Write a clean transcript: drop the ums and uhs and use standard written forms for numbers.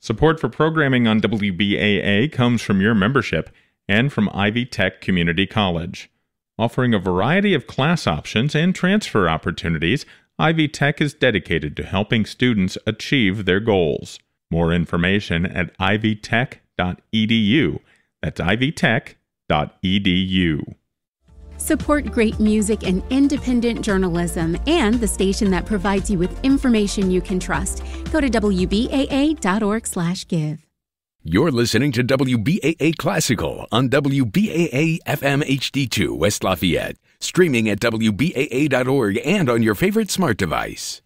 Support for programming on WBAA comes from your membership and from Ivy Tech Community College. Offering a variety of class options and transfer opportunities, Ivy Tech is dedicated to helping students achieve their goals. More information at ivytech.edu. That's ivytech.edu. Support great music and independent journalism and the station that provides you with information you can trust. Go to WBAA.org/give. You're listening to WBAA Classical on WBAA FM HD2 West Lafayette, streaming at WBAA.org and on your favorite smart device.